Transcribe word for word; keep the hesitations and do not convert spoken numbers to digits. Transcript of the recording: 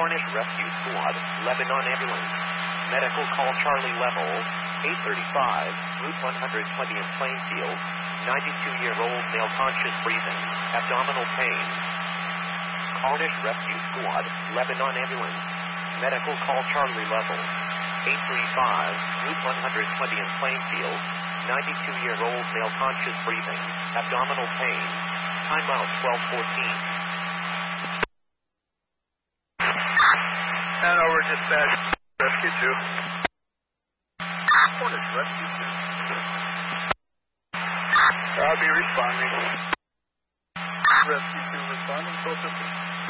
Cornish Rescue Squad, Lebanon Ambulance. Medical call Charlie Level, eight thirty-five, Route one twenty in Plainfield. ninety-two-year-old male conscious breathing, abdominal pain. Cornish Rescue Squad, Lebanon Ambulance. Medical call Charlie Level, eight thirty-five, Route one twenty in Plainfield. ninety-two-year-old male conscious breathing, abdominal pain. Timeout twelve fourteen. And over dispatch, Rescue two. Cornish Rescue two. I'll be responding. Rescue two responding, so